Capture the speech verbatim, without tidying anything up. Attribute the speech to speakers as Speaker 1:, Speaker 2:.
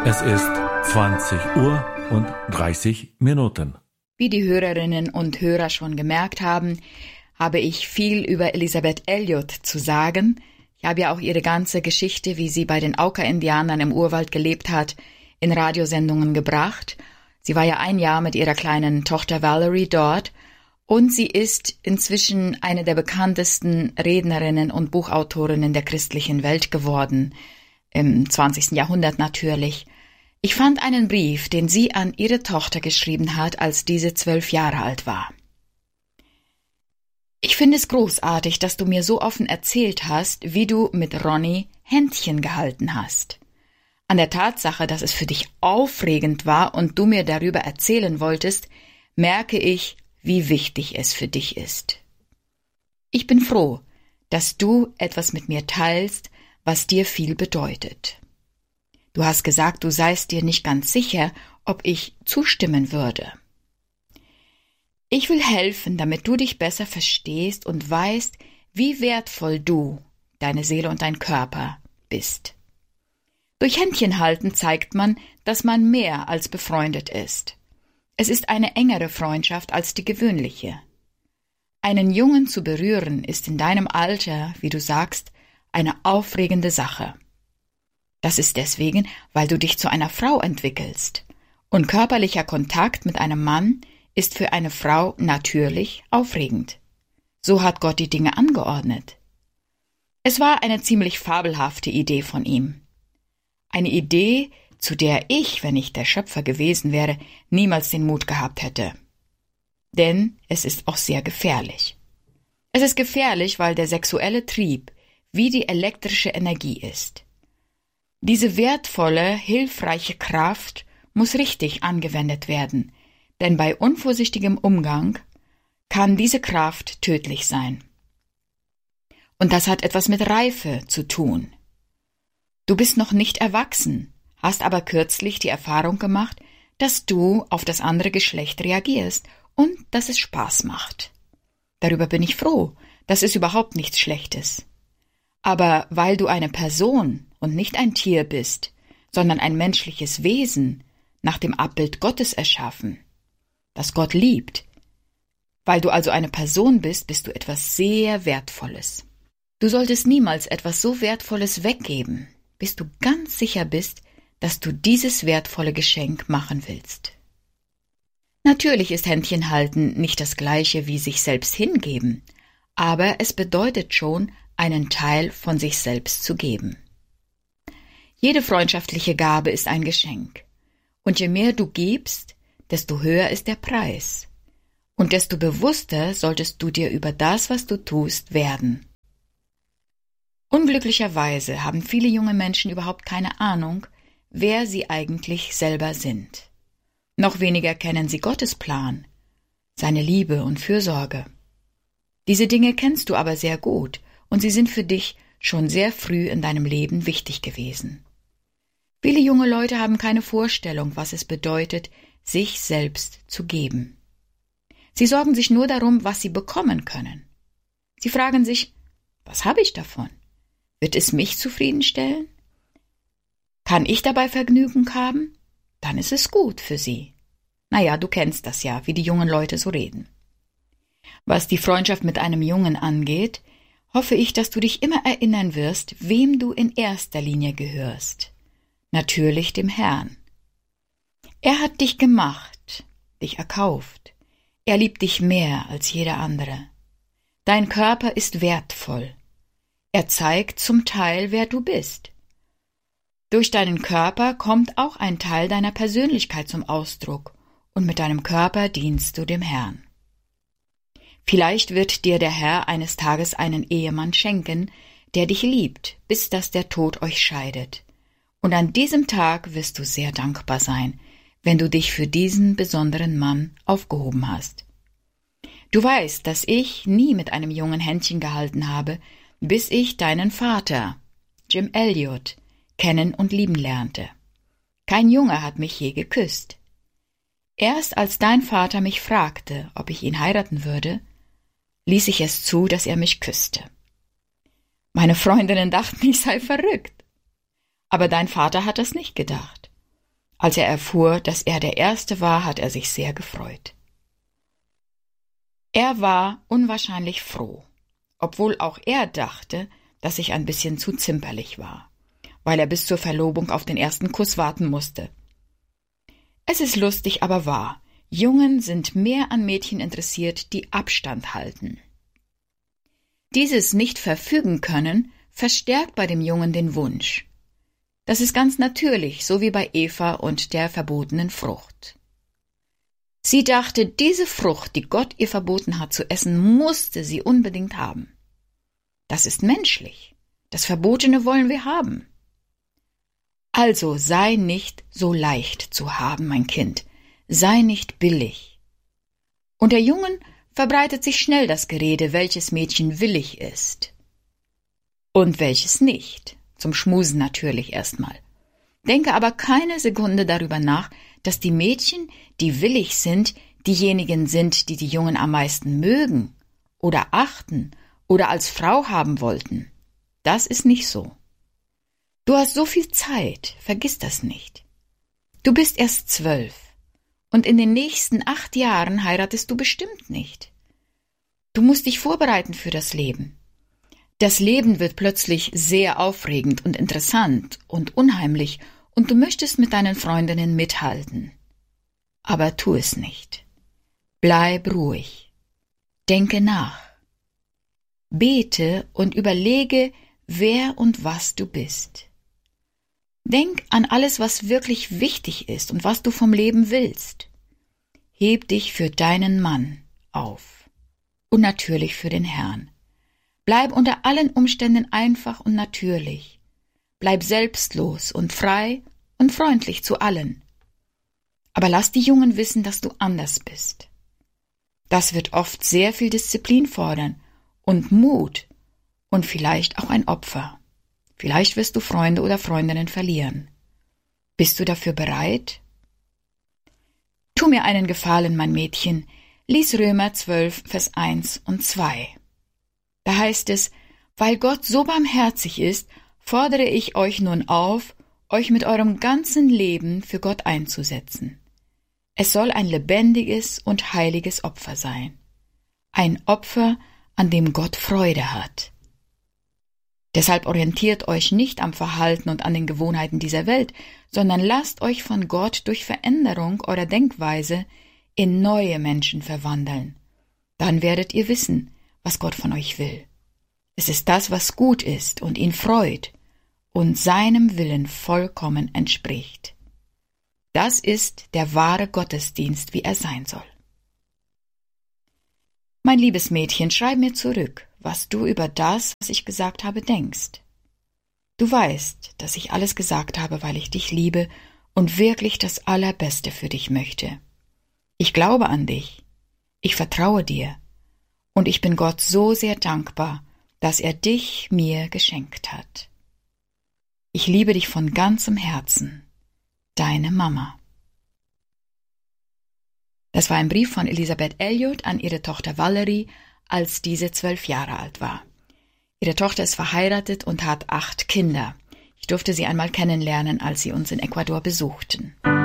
Speaker 1: Es ist zwanzig Uhr und dreißig Minuten.
Speaker 2: Wie die Hörerinnen und Hörer schon gemerkt haben, habe ich viel über Elisabeth Elliot zu sagen. Ich habe ja auch ihre ganze Geschichte, wie sie bei den Auca-Indianern im Urwald gelebt hat, in Radiosendungen gebracht. Sie war ja ein Jahr mit ihrer kleinen Tochter Valerie dort und sie ist inzwischen eine der bekanntesten Rednerinnen und Buchautorinnen der christlichen Welt geworden, im zwanzigsten Jahrhundert natürlich. Ich fand einen Brief, den sie an ihre Tochter geschrieben hat, als diese zwölf Jahre alt war. Ich finde es großartig, dass du mir so offen erzählt hast, wie du mit Ronny Händchen gehalten hast. An der Tatsache, dass es für dich aufregend war und du mir darüber erzählen wolltest, merke ich, wie wichtig es für dich ist. Ich bin froh, dass du etwas mit mir teilst, was dir viel bedeutet. Du hast gesagt, du seist dir nicht ganz sicher, ob ich zustimmen würde. Ich will helfen, damit du dich besser verstehst und weißt, wie wertvoll du, deine Seele und dein Körper bist. Durch Händchenhalten zeigt man, dass man mehr als befreundet ist. Es ist eine engere Freundschaft als die gewöhnliche. Einen Jungen zu berühren ist in deinem Alter, wie du sagst, eine aufregende Sache. Das ist deswegen, weil du dich zu einer Frau entwickelst. Und körperlicher Kontakt mit einem Mann ist für eine Frau natürlich aufregend. So hat Gott die Dinge angeordnet. Es war eine ziemlich fabelhafte Idee von ihm. Eine Idee, zu der ich, wenn ich der Schöpfer gewesen wäre, niemals den Mut gehabt hätte. Denn es ist auch sehr gefährlich. Es ist gefährlich, weil der sexuelle Trieb wie die elektrische Energie ist. Diese wertvolle, hilfreiche Kraft muss richtig angewendet werden, denn bei unvorsichtigem Umgang kann diese Kraft tödlich sein. Und das hat etwas mit Reife zu tun. Du bist noch nicht erwachsen, hast aber kürzlich die Erfahrung gemacht, dass du auf das andere Geschlecht reagierst und dass es Spaß macht. Darüber bin ich froh, das ist überhaupt nichts Schlechtes. Aber weil du eine Person und nicht ein Tier bist, sondern ein menschliches Wesen, nach dem Abbild Gottes erschaffen, das Gott liebt, weil du also eine Person bist, bist du etwas sehr Wertvolles. Du solltest niemals etwas so Wertvolles weggeben, bis du ganz sicher bist, dass du dieses wertvolle Geschenk machen willst. Natürlich ist Händchenhalten nicht das Gleiche wie sich selbst hingeben, aber es bedeutet schon, einen Teil von sich selbst zu geben. Jede freundschaftliche Gabe ist ein Geschenk. Und je mehr du gibst, desto höher ist der Preis. Und desto bewusster solltest du dir über das, was du tust, werden. Unglücklicherweise haben viele junge Menschen überhaupt keine Ahnung, wer sie eigentlich selber sind. Noch weniger kennen sie Gottes Plan, seine Liebe und Fürsorge. Diese Dinge kennst du aber sehr gut und sie sind für dich schon sehr früh in deinem Leben wichtig gewesen. Viele junge Leute haben keine Vorstellung, was es bedeutet, sich selbst zu geben. Sie sorgen sich nur darum, was sie bekommen können. Sie fragen sich, was habe ich davon? Wird es mich zufriedenstellen? Kann ich dabei Vergnügen haben? Dann ist es gut für sie. Naja, du kennst das ja, wie die jungen Leute so reden. Was die Freundschaft mit einem Jungen angeht, hoffe ich, dass du dich immer erinnern wirst, wem du in erster Linie gehörst. Natürlich dem Herrn. Er hat dich gemacht, dich erkauft. Er liebt dich mehr als jeder andere. Dein Körper ist wertvoll. Er zeigt zum Teil, wer du bist. Durch deinen Körper kommt auch ein Teil deiner Persönlichkeit zum Ausdruck und mit deinem Körper dienst du dem Herrn. Vielleicht wird dir der Herr eines Tages einen Ehemann schenken, der dich liebt, bis dass der Tod euch scheidet. Und an diesem Tag wirst du sehr dankbar sein, wenn du dich für diesen besonderen Mann aufgehoben hast. Du weißt, dass ich nie mit einem jungen Händchen gehalten habe, bis ich deinen Vater, Jim Elliot, kennen und lieben lernte. Kein Junge hat mich je geküsst. Erst als dein Vater mich fragte, ob ich ihn heiraten würde, ließ ich es zu, dass er mich küsste. Meine Freundinnen dachten, ich sei verrückt. Aber dein Vater hat das nicht gedacht. Als er erfuhr, dass er der Erste war, hat er sich sehr gefreut. Er war unwahrscheinlich froh, obwohl auch er dachte, dass ich ein bisschen zu zimperlich war, weil er bis zur Verlobung auf den ersten Kuss warten musste. Es ist lustig, aber wahr. Jungen sind mehr an Mädchen interessiert, die Abstand halten. Dieses Nicht-Verfügen können verstärkt bei dem Jungen den Wunsch. Das ist ganz natürlich, so wie bei Eva und der verbotenen Frucht. Sie dachte, diese Frucht, die Gott ihr verboten hat zu essen, musste sie unbedingt haben. Das ist menschlich. Das Verbotene wollen wir haben. Also sei nicht so leicht zu haben, mein Kind. Sei nicht billig. Unter Jungen verbreitet sich schnell das Gerede, welches Mädchen willig ist. Und welches nicht. Zum Schmusen natürlich erstmal. Denke aber keine Sekunde darüber nach, dass die Mädchen, die willig sind, diejenigen sind, die die Jungen am meisten mögen oder achten oder als Frau haben wollten. Das ist nicht so. Du hast so viel Zeit, vergiss das nicht. Du bist erst zwölf und in den nächsten acht Jahren heiratest du bestimmt nicht. Du musst dich vorbereiten für das Leben. Das Leben wird plötzlich sehr aufregend und interessant und unheimlich und du möchtest mit deinen Freundinnen mithalten. Aber tu es nicht. Bleib ruhig. Denke nach. Bete und überlege, wer und was du bist. Denk an alles, was wirklich wichtig ist und was du vom Leben willst. Heb dich für deinen Mann auf und natürlich für den Herrn. Bleib unter allen Umständen einfach und natürlich. Bleib selbstlos und frei und freundlich zu allen. Aber lass die Jungen wissen, dass du anders bist. Das wird oft sehr viel Disziplin fordern und Mut und vielleicht auch ein Opfer. Vielleicht wirst du Freunde oder Freundinnen verlieren. Bist du dafür bereit? Tu mir einen Gefallen, mein Mädchen, lies Römer zwölf, Vers eins und zwei. Da heißt es, weil Gott so barmherzig ist, fordere ich euch nun auf, euch mit eurem ganzen Leben für Gott einzusetzen. Es soll ein lebendiges und heiliges Opfer sein. Ein Opfer, an dem Gott Freude hat. Deshalb orientiert euch nicht am Verhalten und an den Gewohnheiten dieser Welt, sondern lasst euch von Gott durch Veränderung eurer Denkweise in neue Menschen verwandeln. Dann werdet ihr wissen, was Gott von euch will. Es ist das, was gut ist und ihn freut und seinem Willen vollkommen entspricht. Das ist der wahre Gottesdienst, wie er sein soll. Mein liebes Mädchen, schreib mir zurück, was du über das, was ich gesagt habe, denkst. Du weißt, dass ich alles gesagt habe, weil ich dich liebe und wirklich das Allerbeste für dich möchte. Ich glaube an dich, ich vertraue dir und ich bin Gott so sehr dankbar, dass er dich mir geschenkt hat. Ich liebe dich von ganzem Herzen, deine Mama. Das war ein Brief von Elisabeth Elliot an ihre Tochter Valerie, als diese zwölf Jahre alt war. Ihre Tochter ist verheiratet und hat acht Kinder. Ich durfte sie einmal kennenlernen, als sie uns in Ecuador besuchten.